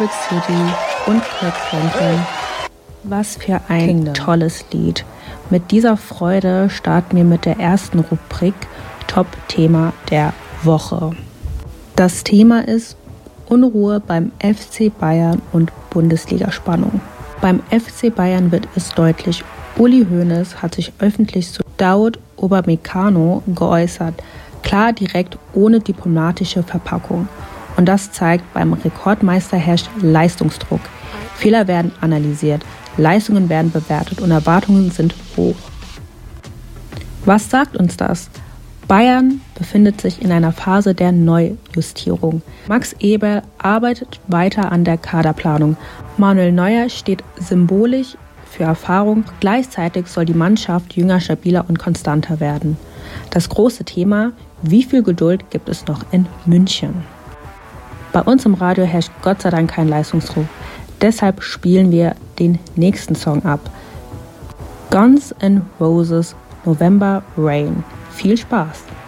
Music City und Kirk Franklin. Was für ein Kingdom. Tolles Lied. Mit dieser Freude starten wir mit der ersten Rubrik Top-Thema der Woche. Das Thema ist Unruhe beim FC Bayern und Bundesliga-Spannung. Beim FC Bayern wird es deutlich. Uli Hoeneß hat sich öffentlich zu Daud Upamecano geäußert. Klar, direkt, ohne diplomatische Verpackung. Und das zeigt, beim Rekordmeister herrscht Leistungsdruck. Fehler werden analysiert, Leistungen werden bewertet und Erwartungen sind hoch. Was sagt uns das? Bayern befindet sich in einer Phase der Neujustierung. Max Eberl arbeitet weiter an der Kaderplanung. Manuel Neuer steht symbolisch für Erfahrung. Gleichzeitig soll die Mannschaft jünger, stabiler und konstanter werden. Das große Thema: Wie viel Geduld gibt es noch in München? Bei uns im Radio herrscht Gott sei Dank kein Leistungsdruck. Deshalb spielen wir den nächsten Song ab. Guns N' Roses, November Rain. Viel Spaß!